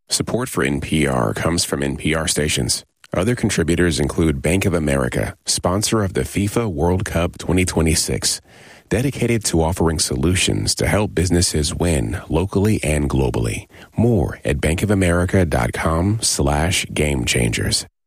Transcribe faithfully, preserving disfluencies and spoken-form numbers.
Support for N P R comes from N P R stations. Other contributors include Bank of America, sponsor of the FIFA World Cup twenty twenty-six, dedicated to offering solutions to help businesses win locally and globally. More at bankofamerica.com slash game changers.